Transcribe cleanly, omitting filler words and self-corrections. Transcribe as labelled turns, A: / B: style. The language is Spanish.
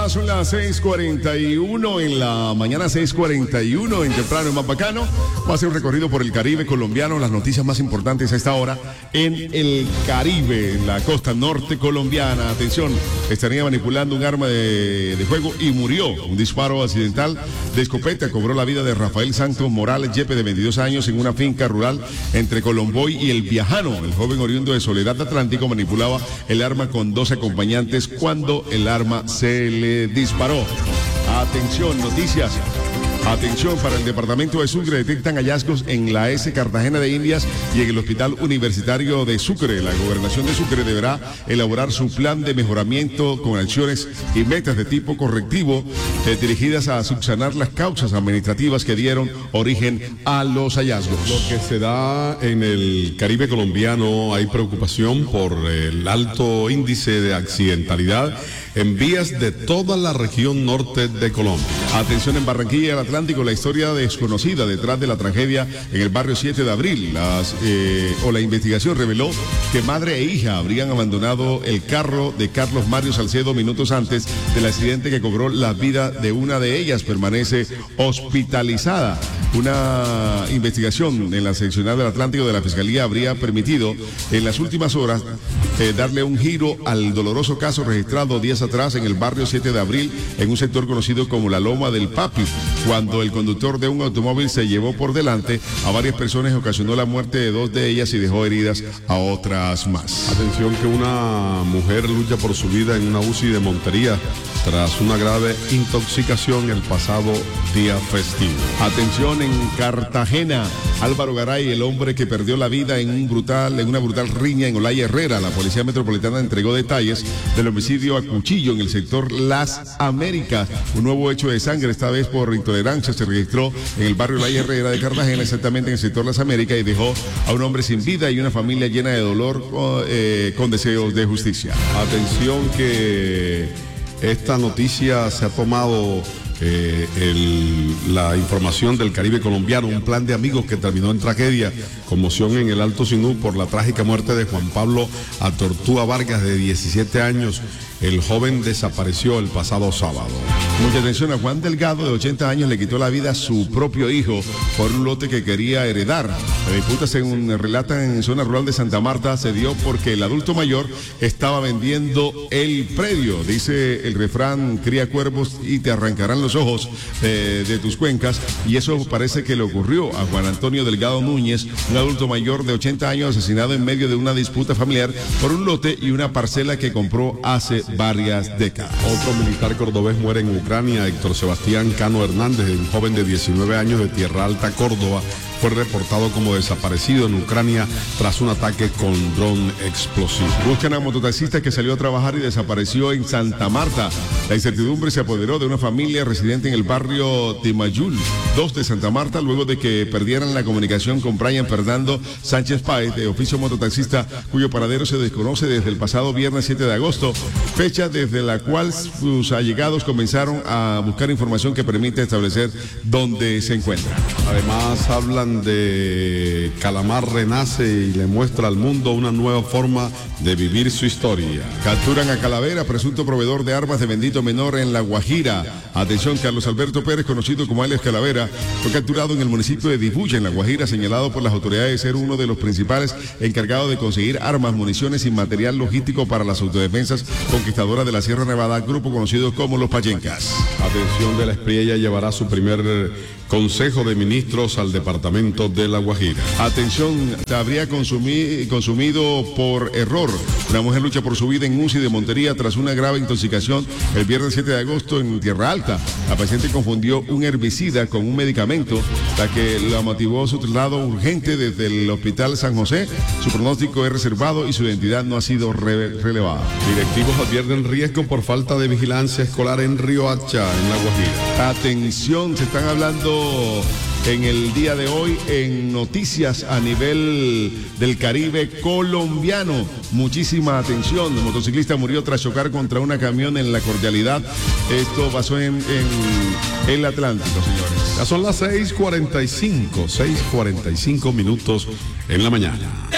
A: son las 6:41 en la mañana, 6:41 en temprano, en más bacano. Va a hacer un recorrido por el Caribe colombiano, las noticias más importantes a esta hora en el Caribe, en la costa norte colombiana. Atención, estaría manipulando un arma de fuego y murió. Un disparo accidental de escopeta cobró la vida de Rafael Santos Morales Yepe, de 22 años, en una finca rural entre Colomboy y El Viajano. El joven oriundo de Soledad Atlántico manipulaba el arma con 2 acompañantes cuando el arma se le disparó. Atención, noticias. Atención, para el departamento de Sucre detectan hallazgos en la S Cartagena de Indias y en el Hospital Universitario de Sucre. La gobernación de Sucre deberá elaborar su plan de mejoramiento con acciones y metas de tipo correctivo dirigidas a subsanar las causas administrativas que dieron origen a los hallazgos.
B: Lo que se da en el Caribe colombiano, hay preocupación por el alto índice de accidentalidad en vías de toda la región norte de Colombia.
A: Atención, en Barranquilla y el Atlántico, la historia desconocida detrás de la tragedia en el barrio 7 de abril. La investigación reveló que madre e hija habrían abandonado el carro de Carlos Mario Salcedo minutos antes del accidente que cobró la vida de una de ellas. Permanece hospitalizada. Una investigación en la seccional del Atlántico de la Fiscalía habría permitido en las últimas horas darle un giro al doloroso caso registrado días atrás en el barrio 7 de abril, en un sector conocido como la Loma del Papi, cuando el conductor de un automóvil se llevó por delante a varias personas y ocasionó la muerte de 2 de ellas y dejó heridas a otras más.
B: Atención, que una mujer lucha por su vida en una UCI de Montería tras una grave intoxicación el pasado día festivo.
A: Atención, en Cartagena, Álvaro Garay, el hombre que perdió la vida en una brutal riña en Olaya Herrera. La Policía Metropolitana entregó detalles del homicidio a cuchillo en el sector Las Américas. Un nuevo hecho de sangre, esta vez por intolerancia, se registró en el barrio Olaya Herrera de Cartagena, exactamente en el sector Las Américas, y dejó a un hombre sin vida y una familia llena de dolor con deseos de justicia.
B: Atención, que esta noticia se ha tomado la información del Caribe colombiano, un plan de amigos que terminó en tragedia, conmoción en el Alto Sinú por la trágica muerte de Juan Pablo Atortúa Vargas, de 17 años. El joven desapareció el pasado sábado.
A: Mucha atención, a Juan Delgado, de 80 años, le quitó la vida a su propio hijo por un lote que quería heredar. La disputa, según relatan en zona rural de Santa Marta, se dio porque el adulto mayor estaba vendiendo el predio. Dice el refrán: cría cuervos y te arrancarán los ojos de tus cuencas, y eso parece que le ocurrió a Juan Antonio Delgado Núñez, un adulto mayor de 80 años asesinado en medio de una disputa familiar por un lote y una parcela que compró hace varias décadas.
B: Otro militar cordobés muere en Ucrania. Héctor Sebastián Cano Hernández, un joven de 19 años de Tierra Alta, Córdoba, fue reportado como desaparecido en Ucrania tras un ataque con dron explosivo.
A: Buscan a mototaxista que salió a trabajar y desapareció en Santa Marta. La incertidumbre se apoderó de una familia residente en el barrio Timayul 2 de Santa Marta, luego de que perdieran la comunicación con Brian Fernando Sánchez Páez, de oficio mototaxista, cuyo paradero se desconoce desde el pasado viernes 7 de agosto, fecha desde la cual sus allegados comenzaron a buscar información que permite establecer dónde se encuentra.
B: Además, hablan de Calamar renace y le muestra al mundo una nueva forma de vivir su historia.
A: Capturan a Calavera, presunto proveedor de armas de Bendito Menor en La Guajira. Atención, Carlos Alberto Pérez, conocido como alias Calavera, fue capturado en el municipio de Dibuya, en La Guajira, señalado por las autoridades de ser uno de los principales encargados de conseguir armas, municiones y material logístico para las autodefensas conquistadoras de la Sierra Nevada, grupo conocido como los Payencas.
B: Atención, de la Espriella llevará su primer Consejo de Ministros al departamento de La Guajira.
A: Atención, se habría consumido por error. Una mujer lucha por su vida en UCI de Montería tras una grave intoxicación el viernes 7 de agosto en Tierra Alta. La paciente confundió un herbicida con un medicamento, la que la motivó su traslado urgente desde el Hospital San José. Su pronóstico es reservado y su identidad no ha sido relevada.
B: Directivos advierten riesgo por falta de vigilancia escolar en Riohacha, en La Guajira.
A: Atención, se están hablando en el día de hoy en noticias a nivel del Caribe colombiano. Muchísima atención. El motociclista murió tras chocar contra una camión en La Cordialidad. Esto pasó en el Atlántico, señores.
B: Ya son las 6:45 minutos en la mañana.